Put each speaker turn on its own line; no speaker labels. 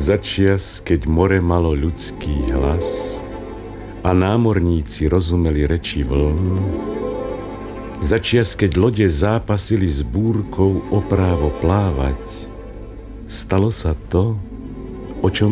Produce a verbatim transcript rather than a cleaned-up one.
Začias, keď more malo ľudský hlas a námorníci rozumeli reči vln, začias, keď lode zápasili s búrkou o právo plávať, stalo sa to, o čom